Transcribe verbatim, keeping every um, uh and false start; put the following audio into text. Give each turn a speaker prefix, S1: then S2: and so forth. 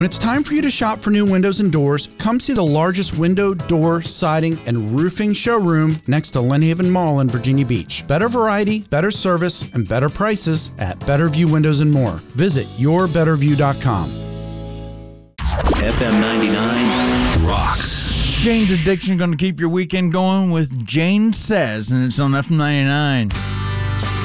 S1: When it's time for you to shop for new windows and doors, come see the largest window, door, siding, and roofing showroom next to Lynnhaven Mall in Virginia Beach. Better variety, better service, and better prices at Better View Windows and More. Visit your better view dot com.
S2: F M ninety-nine rocks.
S3: Jane's Addiction going to keep your weekend going with Jane Says, and it's on F M ninety-nine.